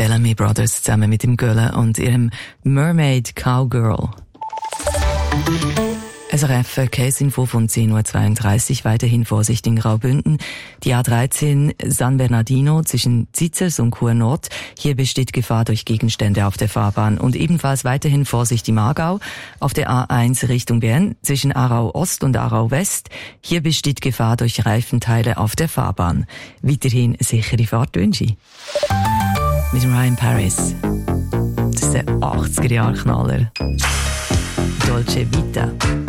Bellamy Brothers zusammen mit dem Gölle und ihrem Mermaid Cowgirl. SRF Verkehrsinfo von 10.32 Uhr. Weiterhin Vorsicht in Graubünden. Die A13 San Bernardino zwischen Zitzers und Chur Nord. Hier besteht Gefahr durch Gegenstände auf der Fahrbahn. Und ebenfalls weiterhin Vorsicht im Aargau. Auf der A1 Richtung Bern zwischen Aarau Ost und Aarau West. Hier besteht Gefahr durch Reifenteile auf der Fahrbahn. Weiterhin sichere Fahrtwünsche. Mit Ryan Paris. Das ist der 80er-Jahre-Knaller. Dolce Vita.